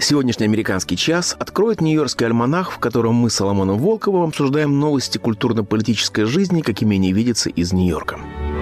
Сегодняшний «Американский час» откроет нью-йоркский альманах, в котором мы с Соломоном Волковым обсуждаем новости культурно-политической жизни, какими они видятся из Нью-Йорка.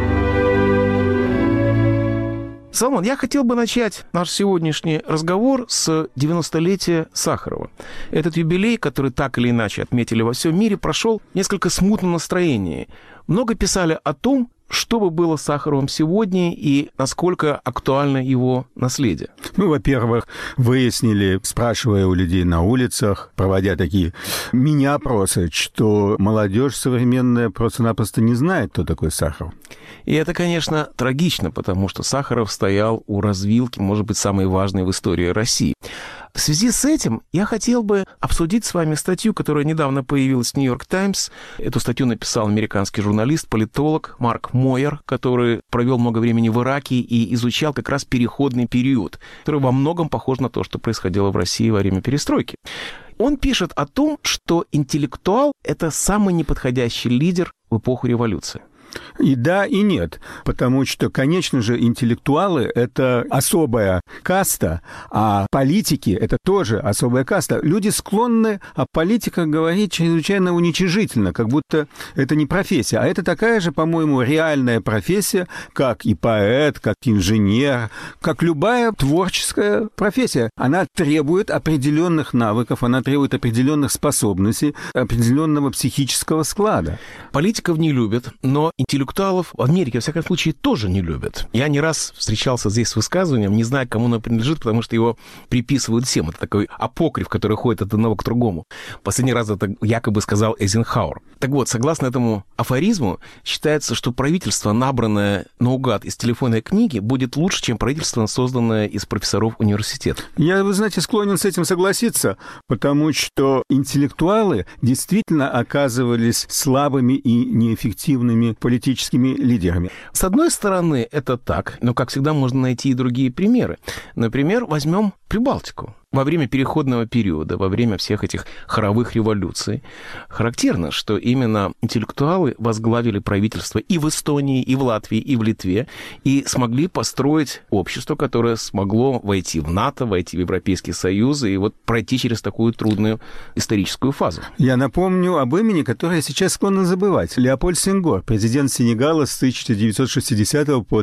Соломон, я хотел бы начать наш сегодняшний разговор с 90-летия Сахарова. Этот юбилей, который так или иначе отметили во всем мире, прошел в несколько смутном настроении. Много писали о том, что бы было с Сахаровым сегодня и насколько актуально его наследие. Во-первых, выяснили, спрашивая у людей на улицах, проводя такие мини-опросы, что молодежь современная просто-напросто не знает, кто такой Сахаров. И это, конечно, трагично, потому что Сахаров стоял у развилки, может быть, самой важной в истории России. В связи с этим я хотел бы обсудить с вами статью, которая недавно появилась в «Нью-Йорк Таймс». Эту статью написал американский журналист, политолог Марк Мойер, который провел много времени в Ираке и изучал как раз переходный период, который во многом похож на то, что происходило в России во время перестройки. Он пишет о том, что интеллектуал – это самый неподходящий лидер в эпоху революции. И да, и нет, потому что, конечно же, интеллектуалы – это особая каста, а политики – это тоже особая каста. Люди склонны о политиках говорить чрезвычайно уничижительно, как будто это не профессия. А это такая же, по-моему, реальная профессия, как и поэт, как инженер, как любая творческая профессия. Она требует определенных навыков, она требует определенных способностей, определенного психического склада. Политиков не любят, но интеллектуалов в Америке, во всяком случае, тоже не любят. Я не раз встречался здесь с высказыванием, не знаю, кому оно принадлежит, потому что его приписывают всем. Это такой апокриф, который ходит от одного к другому. Последний раз это якобы сказал Эйзенхауэр. Так вот, согласно этому афоризму, считается, что правительство, набранное наугад из телефонной книги, будет лучше, чем правительство, созданное из профессоров университета. Я, вы знаете, склонен с этим согласиться, потому что интеллектуалы действительно оказывались слабыми и неэффективными политическими лидерами. С одной стороны, это так, но, как всегда, можно найти и другие примеры. Например, возьмем Прибалтику. Во время переходного периода, во время всех этих хоровых революций, характерно, что именно интеллектуалы возглавили правительство и в Эстонии, и в Латвии, и в Литве, и смогли построить общество, которое смогло войти в НАТО, войти в Европейский Союз и вот пройти через такую трудную историческую фазу. Я напомню об имени, которое сейчас склонно забывать. Леополь Сенгор, президент Сенегала с 1960 по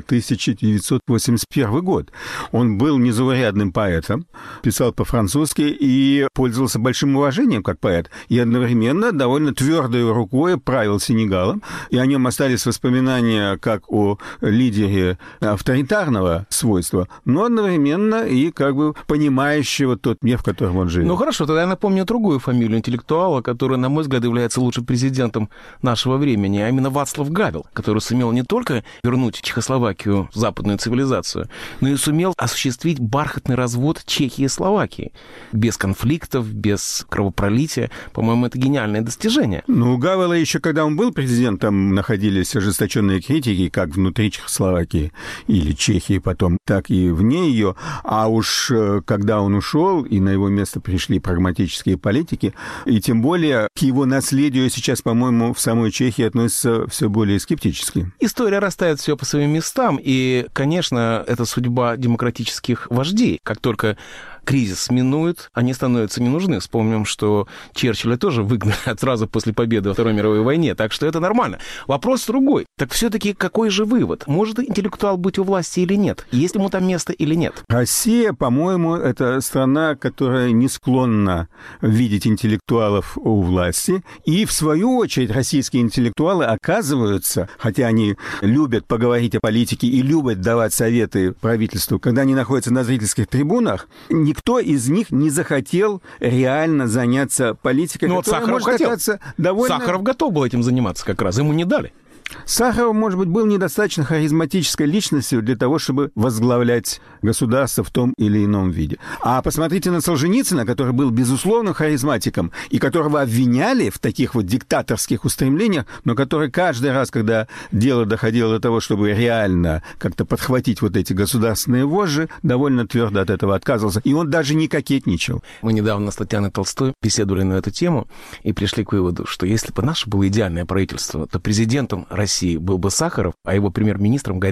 1981 год. Он был незаурядным поэтом, писал по-французски и пользовался большим уважением как поэт. И одновременно довольно твердой рукой правил Сенегалом. И о нем остались воспоминания как о лидере авторитарного свойства, но одновременно и как бы понимающего тот мир, в котором он живет. Ну хорошо, тогда я напомню другую фамилию интеллектуала, который, на мой взгляд, является лучшим президентом нашего времени, а именно Вацлав Гавел, который сумел не только вернуть Чехословакию в западную цивилизацию, но и сумел осуществить бархатный развод Чехии и Словакии. Без конфликтов, без кровопролития. По-моему, это гениальное достижение. Ну, у Гавела еще, когда он был президентом, находились ожесточенные критики, как внутри Чехословакии или Чехии потом, так и вне ее. А уж когда он ушел, и на его место пришли прагматические политики, и тем более к его наследию сейчас, по-моему, в самой Чехии относятся все более скептически. История расставит все по своим местам, и, конечно, это судьба демократических вождей. Как только кризис минует, они становятся не нужны. Вспомним, что Черчилля тоже выгнали сразу после победы во Второй мировой войне, так что это нормально. Вопрос другой. Так все-таки какой же вывод? Может интеллектуал быть у власти или нет? Есть ему там место или нет? Россия, по-моему, это страна, которая не склонна видеть интеллектуалов у власти. И, в свою очередь, российские интеллектуалы оказываются, хотя они любят поговорить о политике и любят давать советы правительству, когда они находятся на зрительских трибунах, никто из них не захотел реально заняться политикой. Ну вот Сахаров хотел. Сахаров готов был этим заниматься как раз, ему не дали. Сахаров, может быть, был недостаточно харизматической личностью для того, чтобы возглавлять государство в том или ином виде. А посмотрите на Солженицына, который был, безусловно, харизматиком, и которого обвиняли в таких вот диктаторских устремлениях, но который каждый раз, когда дело доходило до того, чтобы реально как-то подхватить вот эти государственные вожжи, довольно твердо от этого отказывался. И он даже не кокетничал. Мы недавно с Татьяной Толстой беседовали на эту тему и пришли к выводу, что если бы наше было идеальное правительство, то президентом России был бы Сахаров, а его премьер-министром